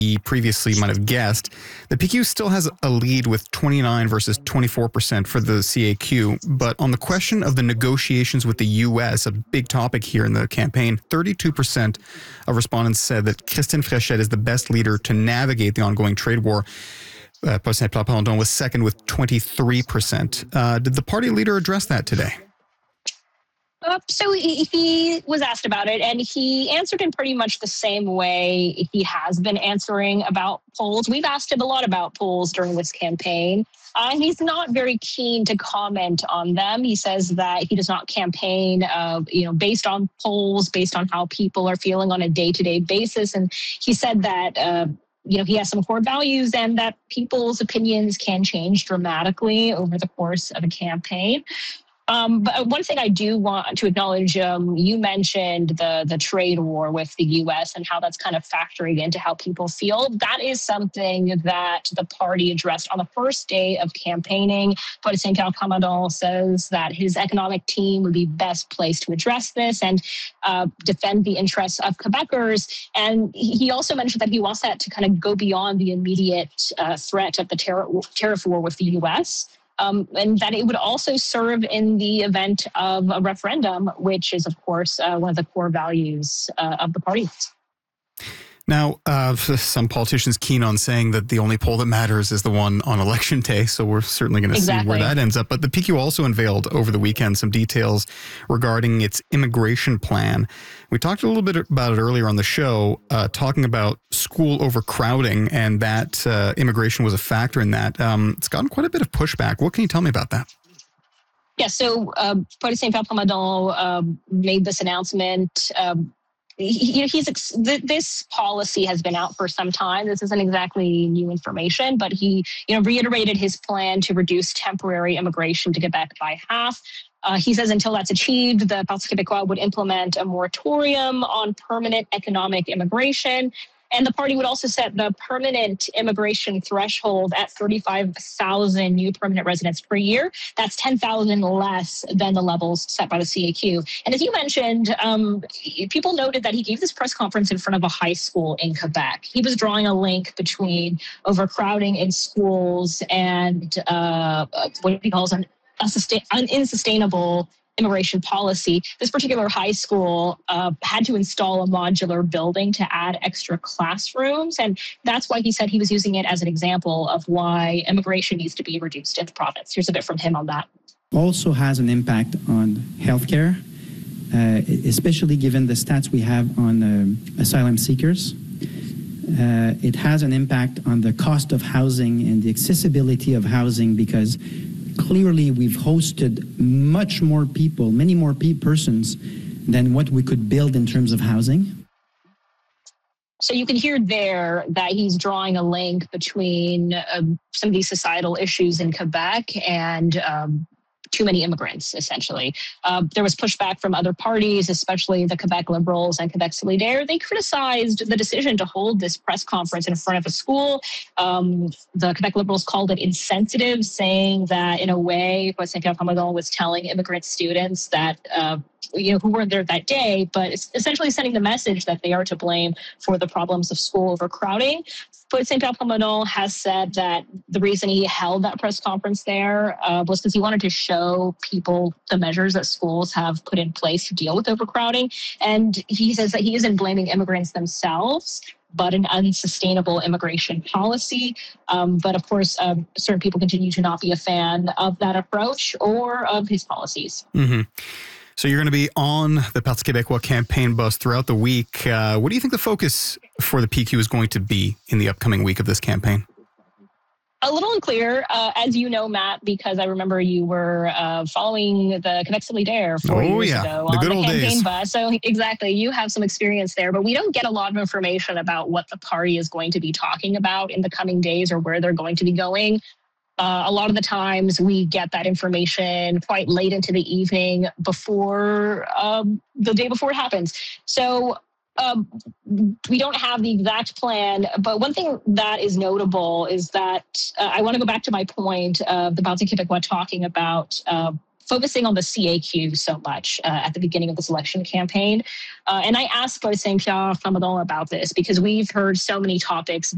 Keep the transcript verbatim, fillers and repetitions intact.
previously might have guessed, the P Q still has a lead with twenty-nine versus twenty-four percent for the C A Q. But on the question of the negotiations with the U S, a big topic here in the campaign, thirty-two percent of respondents said that Christine Fréchette is the best leader to navigate the ongoing trade war. Uh, Paul Saint-Pierre Plamondon was second with twenty-three percent. Uh, did the party leader address that today? Uh, so he, he was asked about it, and he answered in pretty much the same way he has been answering about polls. We've asked him a lot about polls during this campaign. Uh, he's not very keen to comment on them. He says that he does not campaign, uh, you know, based on polls, based on how people are feeling on a day-to-day basis. And he said that, uh, you know, he has some core values and that people's opinions can change dramatically over the course of a campaign. Um, but one thing I do want to acknowledge, um, you mentioned the the trade war with the U S and how that's kind of factoring into how people feel. That is something that the party addressed on the first day of campaigning. Paul Saint-Pierre Plamondon says that his economic team would be best placed to address this and uh, defend the interests of Quebecers. And he also mentioned that he wants that to kind of go beyond the immediate uh, threat of the tar- tariff war with the U S, Um, and that it would also serve in the event of a referendum, which is, of course, uh, one of the core values uh, of the party. Now, uh, some politicians keen on saying that the only poll that matters is the one on election day, so we're certainly going to Exactly. see where that ends up. But the P Q also unveiled over the weekend some details regarding its immigration plan. We talked a little bit about it earlier on the show, uh, talking about school overcrowding and that uh, immigration was a factor in that. Um, it's gotten quite a bit of pushback. What can you tell me about that? Yeah, so uh, Paul Saint-Pierre Plamondon uh, made this announcement. Um, He, he's this policy has been out for some time. This isn't exactly new information, but he, you know, reiterated his plan to reduce temporary immigration to Quebec by half. Uh, he says until that's achieved, the Parti québécois would implement a moratorium on permanent economic immigration. And the party would also set the permanent immigration threshold at thirty-five thousand new permanent residents per year. That's ten thousand less than the levels set by the C A Q. And as you mentioned, um, people noted that he gave this press conference in front of a high school in Quebec. He was drawing a link between overcrowding in schools and uh, what he calls an, a sustain, an unsustainable immigration policy. This particular high school uh, had to install a modular building to add extra classrooms. And that's why he said he was using it as an example of why immigration needs to be reduced in the province. Here's a bit from him on that. Also has an impact on healthcare, uh, especially given the stats we have on uh, asylum seekers. Uh, it has an impact on the cost of housing and the accessibility of housing because clearly, we've hosted much more people, many more pe- persons than what we could build in terms of housing. So you can hear there that he's drawing a link between uh, some of these societal issues in Quebec and um, too many immigrants, essentially. Uh, there was pushback from other parties, especially the Quebec Liberals and Quebec Solidaire. They criticized the decision to hold this press conference in front of a school. Um, the Quebec Liberals called it insensitive, saying that in a way, Paul Saint-Pierre Plamondon was telling immigrant students that uh, you know, who weren't there that day, but it's essentially sending the message that they are to blame for the problems of school overcrowding. Paul Saint-Pierre Plamondon has said that the reason he held that press conference there uh, was because he wanted to show people the measures that schools have put in place to deal with overcrowding. And he says that he isn't blaming immigrants themselves, but an unsustainable immigration policy. Um, but of course, um, certain people continue to not be a fan of that approach or of his policies. Mm-hmm. So you're going to be on the Parti québécois campaign bus throughout the week. Uh, what do you think the focus for the P Q is going to be in the upcoming week of this campaign? A little unclear, uh, as you know, Matt, because I remember you were uh, following the Quebec Solidaire four oh, years yeah. ago the on good the old campaign days. bus. So exactly, you have some experience there, but we don't get a lot of information about what the party is going to be talking about in the coming days or where they're going to be going. Uh, a lot of the times we get that information quite late into the evening before um, the day before it happens. So um, we don't have the exact plan. But one thing that is notable is that uh, I want to go back to my point of the Parti québécois talking about uh, focusing on the C A Q so much uh, at the beginning of this election campaign. Uh, and I asked Paul Saint-Pierre Plamondon about this because we've heard so many topics